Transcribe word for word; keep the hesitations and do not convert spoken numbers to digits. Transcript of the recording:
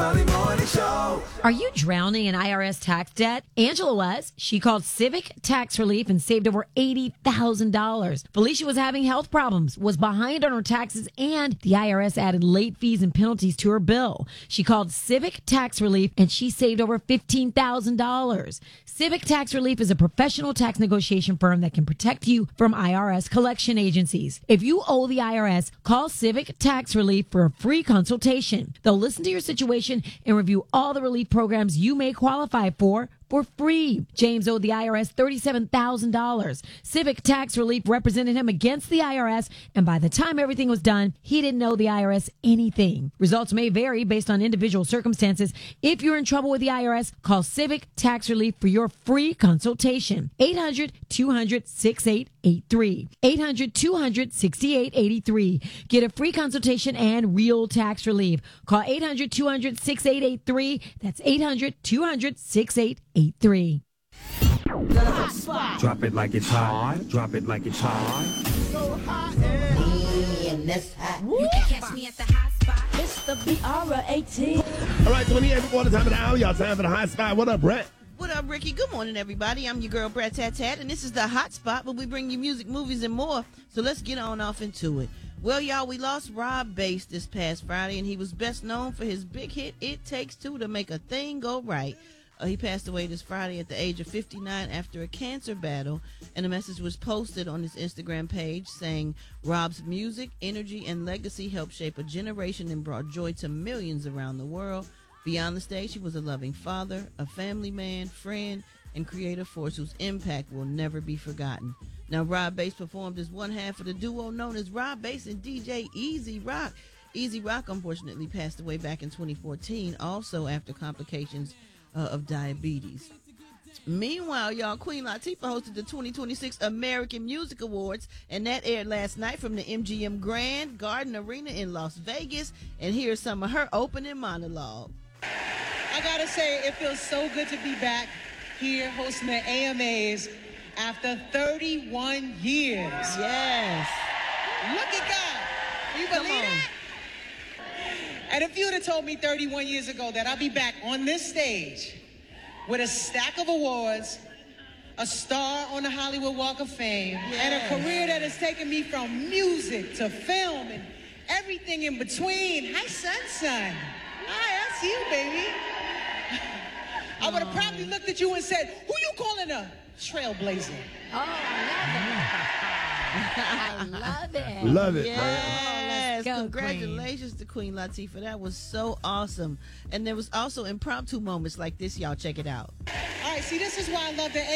Smiley Morning Show. Are you drowning in I R S tax debt? Angela was. She called Civic Tax Relief and saved over eighty thousand dollars. Felicia was having health problems, was behind on her taxes, and the I R S added late fees and penalties to her bill. She called Civic Tax Relief and she saved over fifteen thousand dollars. Civic Tax Relief is a professional tax negotiation firm that can protect you from I R S collection agencies. If you owe the I R S, call Civic Tax Relief for a free consultation. They'll listen to your situation and review all the relief programs you may qualify for for free. James owed the I R S thirty-seven thousand dollars. Civic Tax Relief represented him against the I R S, and by the time everything was done, he didn't owe the I R S anything. Results may vary based on individual circumstances. If you're in trouble with the I R S, call Civic Tax Relief for your free consultation. eight hundred, two hundred, sixty-eight eighty-three. eight hundred, two hundred, sixty-eight eighty-three. Get a free consultation and real tax relief. Call eight hundred, two hundred, sixty-eight eighty-three. That's eight hundred, two hundred, sixty-eight eighty-three. The hot spot. Drop it like it's hot. Drop it like it's hot. So hot and this hot. You can catch me at the hot spot. It's the B R eighteen. All right, so when you have before the time of the hour, y'all time for the hot spot. What up, Brett? What up, Ricky? Good morning, everybody. I'm your girl, Brett Tat Tat, and this is the hot spot where we bring you music, movies, and more. So let's get on off into it. Well, y'all, we lost Rob Bass this past Friday, and he was best known for his big hit, It Takes Two to Make a Thing Go Right. Uh, he passed away this Friday at the age of fifty-nine after a cancer battle, and a message was posted on his Instagram page saying, Rob's music, energy, and legacy helped shape a generation and brought joy to millions around the world. Beyond the stage, he was a loving father, a family man, friend, and creative force whose impact will never be forgotten. Now, Rob Bass performed as one half of the duo known as Rob Bass and D J Easy Rock. Easy Rock, unfortunately, passed away back in twenty fourteen, also after complications Uh, of diabetes. Meanwhile, y'all, Queen Latifah hosted the twenty twenty-six American Music Awards, and that aired last night from the M G M Grand Garden Arena in Las Vegas. And here's some of her opening monologue. I gotta say, it feels so good to be back here hosting the A M As after thirty-one years. Yes. Look at God. Can you Come believe on. that? And if you would have told me thirty-one years ago that I'd be back on this stage with a stack of awards, a star on the Hollywood Walk of Fame, Yes. and a career that has taken me from music to film and everything in between. Hi, son, son. Hi, I see you, baby. I would have probably looked at you and said, who you calling a trailblazer? Oh, I love it. I love it. Love it. Yes, go, congratulations to Queen Latifah. That was so awesome. And there was also impromptu moments like this. Y'all check it out. All right, see, this is why I love the